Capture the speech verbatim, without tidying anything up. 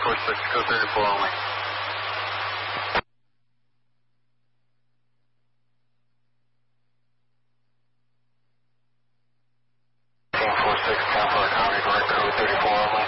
four six, code thirty-four only. ten four six, ten four, County, direct code thirty-four only.